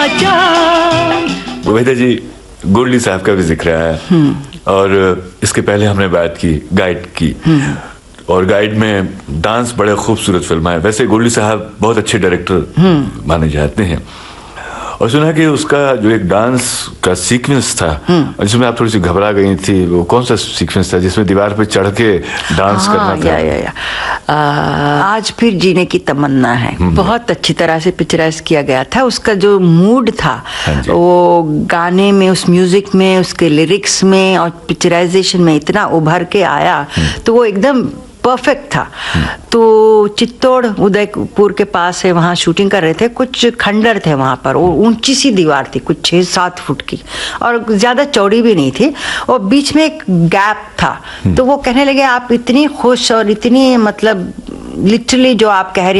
वेदा जी, गोल्डी साहब का भी जिक्र है और इसके पहले हमने बात की गाइड की, और गाइड में डांस बड़े खूबसूरत फिल्म है। वैसे गोल्डी साहब बहुत अच्छे डायरेक्टर माने जाते हैं, और सुना कि उसका जो एक डांस का सीक्वेंस था जिसमें आप थोड़ी सी घबरा गई थी, वो कौन सा सीक्वेंस था जिसमें दीवार पे चढ़ के डांस करना था? आज फिर जीने की तमन्ना है, बहुत अच्छी तरह से पिक्चराइज किया गया था। उसका जो मूड था वो गाने में, उस म्यूजिक में, उसके लिरिक्स में और पिक्चराइजेशन में इतना उभर के आया, तो वो एकदम परफेक्ट था। तो चित्तौड़ उदयपुर के पास है, वहाँ शूटिंग कर रहे थे। कुछ खंडर थे वहाँ पर, वो ऊंची सी दीवार थी कुछ 6-7 फुट की, और ज़्यादा चौड़ी भी नहीं थी, और बीच में एक गैप था। तो वो कहने लगे आप इतनी खुश और इतनी मतलब लिटरली जो आप कह रहे